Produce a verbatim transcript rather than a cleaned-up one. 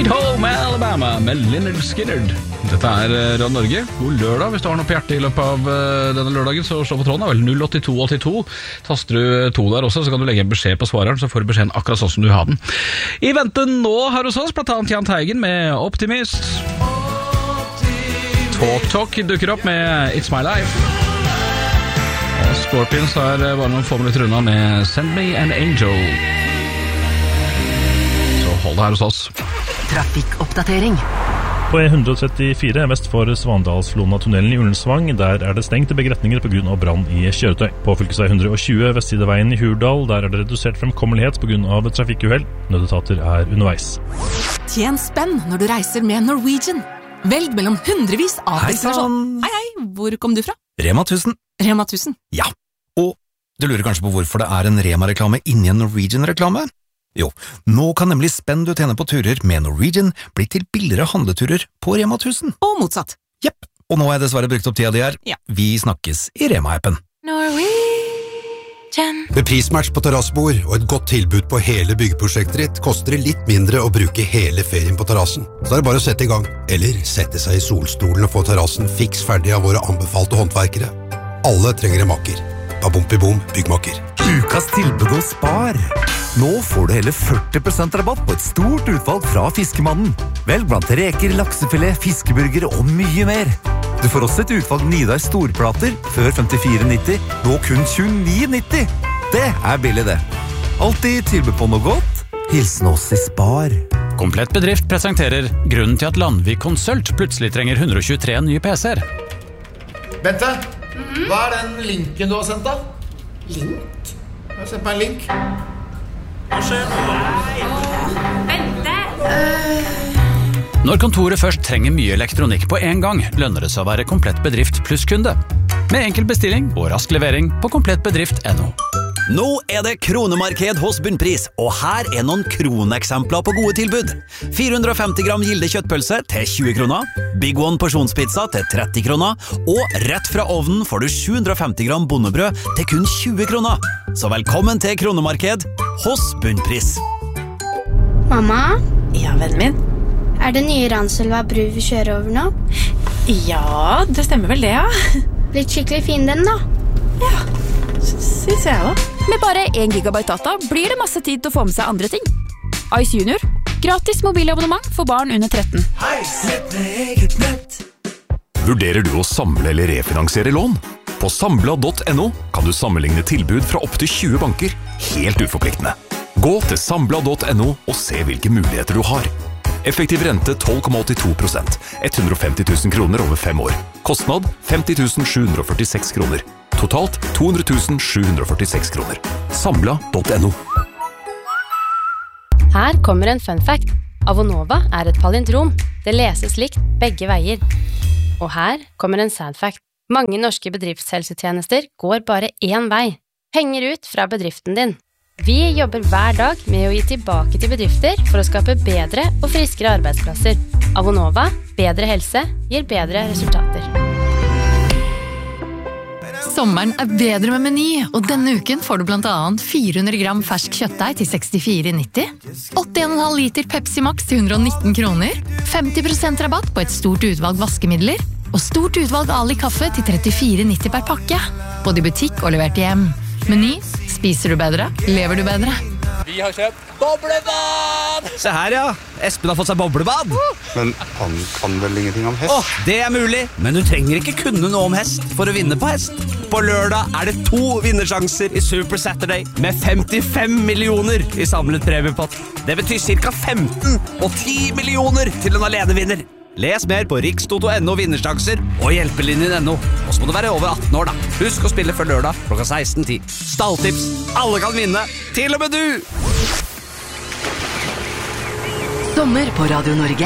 Sweet Home Alabama med Lynyrd Skynyrd. Dette er Radio Norge. God lørdag. Hvis du har noe på hjertet i løpet av denne lørdagen, så slå på tråden. Det er vel null åtte to åtte to. Taster du to der også, så kan du legge en beskjed på svareren, så får du beskjeden akkurat sånn som du har den. I vente nå her hos oss, blant annet Jahn Teigen med Optimist. Talk Talk dukker opp med It's My Life. Og Scorpions er bare noen få minutter unna med Send Me an Angel. Så hold det her hos oss. Trafikkoppdatering. På E one thirty-four vest for Svandalslona-tunnelen i Ullensvang, der er det stengt i begge retninger på grunn av brann i kjøretøy. På fylkesvei one twenty Vestsideveien i Hurdal, der er det redusert fremkommelighet på grunn av trafikkuhell. Nødetater er underveis. Tjen spenn når du reiser med Norwegian. Velg mellom hundrevis av Hei sann! Hei, hei, hvor kom du fra? Rema tusen. Rema tusen? Ja, og du lurer kanskje på hvorfor det er en Rema-reklame inni en Norwegian-reklame? Jo, nå kan nemlig spenn du tjener på turer med Norwegian bli til billigere handleturer på Rema tusen. Og motsatt. Jepp, og nå har jeg dessverre brukt opp tida di her. Ja. Vi snakkes i Rema-appen. Norwegian. Med prismatch på terrassebord og et godt tilbud på hele byggeprosjektet ditt, koster det litt mindre å bruke hele ferien på terrassen. Så er det bare å sette i gang, eller sette seg i solstolen og få terrassen fiks ferdig av våre anbefalte håndverkere. Alle trenger en makker. Babompi-bom, byggmakker. Ukas tilbud og spar. Nå får du hele førti prosent rabatt på et stort utvalg fra Fiskemannen. Velg blant reker, laksefilet, fiskeburger og mye mer. Du får også et utvalg Nidar storplater, før femtifire nitti, nå kun tjueni nitti. Det er billig det. Alltid tilbud på noe godt. Hilsen oss i Spar. Komplett Bedrift presenterer grunnen til at Landvik Konsult plutselig trenger one twenty-three nye P C-er. Bente, mm-hmm. Hva er den linken du har sendt da? Link? Jeg har sendt meg en link. Hva skjer nå? Bente! Uh... Når kontoret først trenger mye elektronikk på en gang, lønner det seg å være Komplett Bedrift pluss kunde. Med enkel bestilling og rask levering på komplettbedrift punktum no. Nå er det kronemarked hos Bunnpris, og her er noen kroneksempler på gode tilbud. fire hundre femti gram gilde kjøttpølse til tjue kroner, Big One porsjonspizza til tretti kroner, og rett fra ovnen får du sju hundre femti gram bondebrød til kun tjue kroner. Så velkommen til kronemarked hos Bunnpris. Mamma? Ja, vennen min? Er det nye Ranselva bru vi kjører over nå? Ja, det stemmer vel det, ja. Litt skikkelig fin den da. Ja, synes jeg også. Med bare one gigabyte data blir det masse tid til å få med seg andre ting. Ice Junior, gratis mobilabonnement for barn under tretten. Hei, sett med eget nett. Vurderer du å samle eller refinansiere lån? På sambla punktum no kan du sammenligne tilbud fra opp til tjue banker, helt uforpliktende. Gå til sambla punktum no og se hvilke muligheter du har. Effektiv rente tolv komma åttito prosent, one hundre femti tusen kroner over fem år. Kostnad femti tusen sju hundre førtiseks kroner. Totalt to hundre tusen sju hundre førtiseks kroner. Sambla punktum no. Her kommer en fun fact. Avonova er et palindrom. Det leses likt begge veier. Og her kommer en sad fact. Mange norske bedriftshelsetjenester går bare én vei. Penger ut fra bedriften din. Vi jobber hver dag med å gi tilbake til bedrifter for å skape bedre og friskere arbeidsplasser. Avonova, bedre helse, gir bedre resultater. Sommeren er bedre med Meny, og denne uken får du blant annet fire hundre gram fersk kjøttdeig til sekstifire nitti, åttien komma fem liter Pepsi Max til hundre nitten kroner, femti prosent rabatt på et stort utvalg vaskemidler, og stort utvalg Ali kaffe til trettifire nitti per pakke, både i butikk og levert hjem. Meny, spiser du bedre, lever du bedre. Vi har kjøpt boblebad! Se her, ja. Espen har fått seg boblebad. Men han kan vel ingenting om hest? Åh, det er mulig. Men du trenger ikke kunne noe om hest for å vinne på hest. På lørdag er det to vinnersjanser i Super Saturday med femtifem millioner i samlet premiepott. Det betyr cirka femten og ti millioner til en alenevinner. Les mer på rikstoto punktum no vinnersjanser og hjelpelinjen punktum no. Og så må du være over atten år da. Husk å spille før lørdag klokka seksten ti. Stalltips. Alle kan vinne. Til og med du! Sommer på Radio Norge.